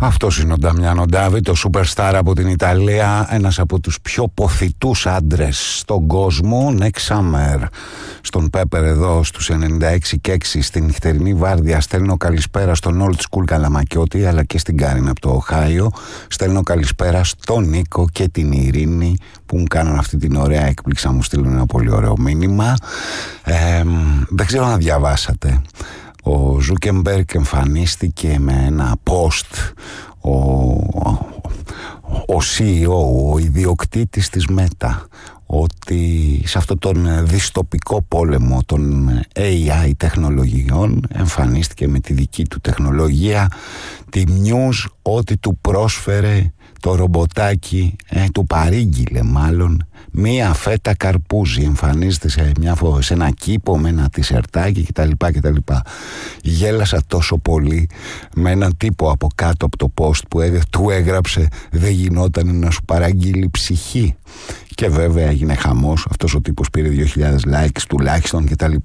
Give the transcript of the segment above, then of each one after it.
Αυτός είναι ο Νταμιάνο Ντάβι, το superstar από την Ιταλία, ένας από τους πιο ποθητούς άντρες στον κόσμο. Next Summer, στον Πέπερ εδώ στους 96 και 6 στην νυχτερινή βάρδια. Στέλνω καλησπέρα στον Old School Καλαμακιώτη, αλλά και στην Κάριν από το Οχάιο. Στέλνω καλησπέρα στον Νίκο και την Ειρήνη που μου κάνουν αυτή την ωραία έκπληξη, μου στείλουν ένα πολύ ωραίο μήνυμα. Δεν ξέρω να διαβάσατε. Ο Ζούκεμπεργκ εμφανίστηκε με ένα post, ο CEO, ο ιδιοκτήτης της Μέτα, ότι σε αυτόν τον δυστοπικό πόλεμο των AI τεχνολογιών εμφανίστηκε με τη δική του τεχνολογία, τη News, ότι του πρόσφερε το ρομποτάκι, του παρήγγειλε μάλλον μία φέτα καρπούζι, εμφανίζεται σε ένα κήπο με ένα τισερτάκι κτλ. Γέλασα τόσο πολύ με έναν τύπο από κάτω από το post που του έγραψε «Δεν γινόταν να σου παραγγείλει ψυχή». Και βέβαια έγινε χαμός, αυτός ο τύπος πήρε 2.000 likes τουλάχιστον κτλ.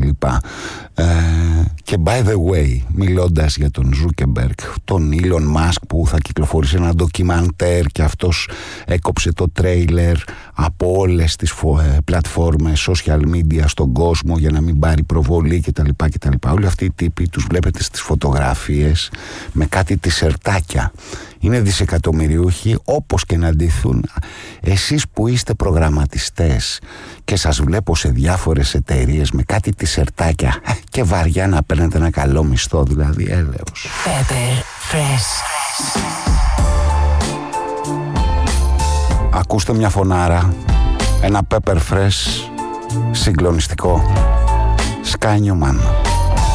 Και by the way, μιλώντας για τον Ζούκεμπεργκ, τον Elon Musk που θα κυκλοφορήσει ένα ντοκιμαντέρ και αυτός έκοψε το τρέιλερ από όλες τις πλατφόρμες social media στον κόσμο για να μην πάρει προβολή κτλ. Όλοι αυτοί οι τύποι τους βλέπετε στις φωτογραφίες με κάτι τισερτάκια. Είναι δισεκατομμυριούχοι, όπως και να ντυθούν. Εσείς που είστε προγραμματιστές και σας βλέπω σε διάφορες εταιρείες με κάτι τισερτάκια και βαριά να παίρνετε ένα καλό μισθό, δηλαδή έλεος. Pepper Fresh. Ακούστε μια φωνάρα, ένα Pepper Fresh συγκλονιστικό. Sky Newman.